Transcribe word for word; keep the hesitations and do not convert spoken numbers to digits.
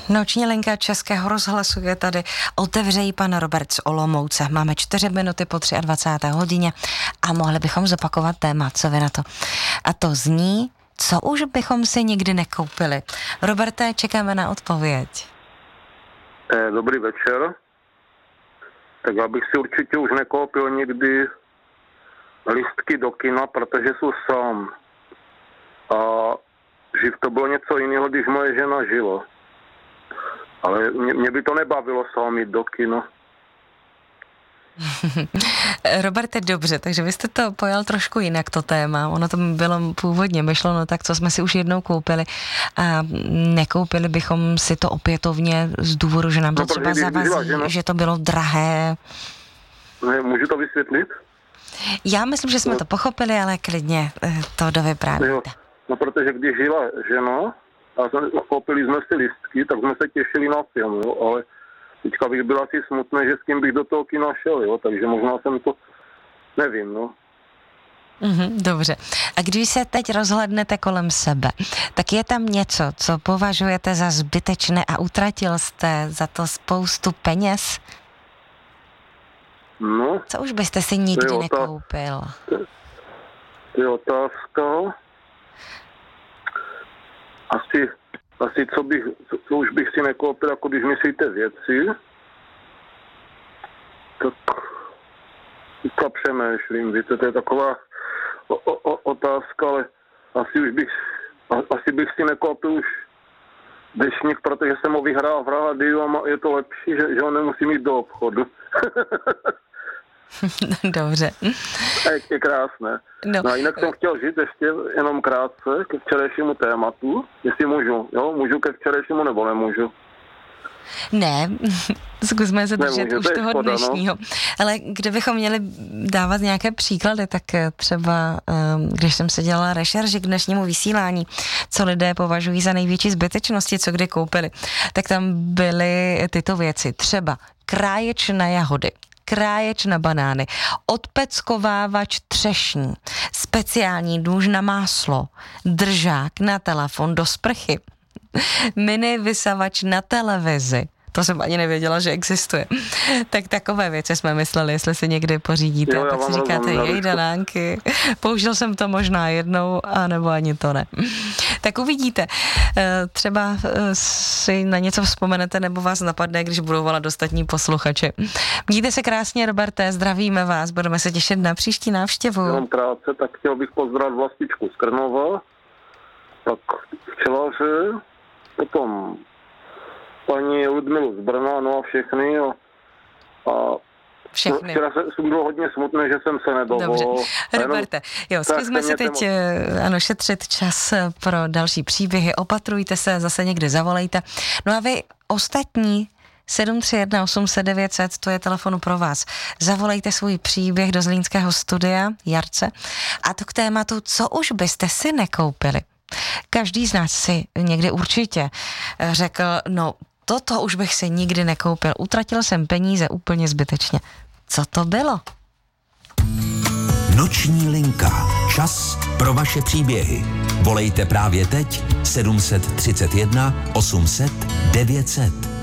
Noční linka Českého rozhlasu je tady. Otevře ji pan Robert z Olomouce. Máme čtyři minuty po dvacáté třetí hodině a mohli bychom zopakovat téma, co vy na to. A to zní, co už bychom si nikdy nekoupili. Roberte, čekáme na odpověď. Dobrý večer. Tak já bych si určitě už nekoupil nikdy lístky do kina, protože jsou sám. A živ to bylo něco jiného, když moje žena žila. Ale mě, mě by to nebavilo sám jít do kina. Roberte, dobře, takže vy jste to pojal trošku jinak, to téma. Ono to bylo původně myšleno tak, co jsme si už jednou koupili a nekoupili bychom si to opětovně z důvodu, že nám to no, třeba zavazí, žena... že to bylo drahé. Ne, můžu to vysvětlit? Já myslím, že jsme no. to pochopili, ale klidně to dovyprávíte. No, protože když žila žena a koupili jsme si lístky, tak jsme se těšili na film, jo, ale teďka bych byl asi smutný, že s kým bych do toho kina šel, jo, takže možná jsem to, nevím, no. Mm-hmm, dobře. A když se teď rozhlednete kolem sebe, tak je tam něco, co považujete za zbytečné a utratil jste za to spoustu peněz? No. Co už byste si nikdy to nekoupil? To, to je otázka. Asi, asi co, bych, co, co už bych si nekoupil, jako když myslíte věci, tak to přemýšlím, víte, to je taková o, o, otázka, ale asi už bych, asi bych si nekoupil už deštník, protože jsem ho vyhrál v rádiu a je to lepší, že, že ho nemusím jít do obchodu. Dobře. A je krásné. No. no a jinak jsem chtěl říct ještě jenom krátce ke včerejšímu tématu, jestli můžu, jo, můžu ke včerejšímu nebo nemůžu. Ne, zkusme se držet Nemůžu, už toho škoda, dnešního. No. Ale kdybychom měli dávat nějaké příklady, tak třeba, když jsem se dělala rešerži k dnešnímu vysílání, co lidé považují za největší zbytečnosti, co kdy koupili, tak tam byly tyto věci. Třeba kráječ na jahody, kráječ na banány, odpeckovávač třešní, speciální nůž na máslo, držák na telefon do sprchy, mini vysavač na televizi. To jsem ani nevěděla, že existuje. Tak takové věci jsme mysleli, jestli si někdy pořídíte. Jo, a pak si říkáte, jej danánky, použil jsem to možná jednou, anebo ani to ne. Tak uvidíte. Třeba si na něco vzpomenete, nebo vás napadne, když budou volat ostatní posluchači. Mějte se krásně, Roberte, zdravíme vás, budeme se těšit na příští návštěvu. Jenom krátce, tak chtěl bych pozdravit Vlastičku z Krnova, tak včelaře, potom paní Ludmilu z Brna, no a všechny. A, a všechny. Včera jsem byl hodně smutný, že jsem se nedovolil. Dobře. Roberte, jo, zkusme si teď moc... ano, šetřit čas pro další příběhy. Opatrujte se, zase někdy zavolejte. No a vy ostatní sedm tři jedna osm set devět set, to je telefonu pro vás. Zavolejte svůj příběh do zlínského studia Jarce a to k tématu, co už byste si nekoupili. Každý z nás si někdy určitě řekl, no toto už bych si nikdy nekoupil. Utratil jsem peníze úplně zbytečně. Co to bylo? Noční linka. Čas pro vaše příběhy. Volejte právě teď sedm tři jedna osm set devět set.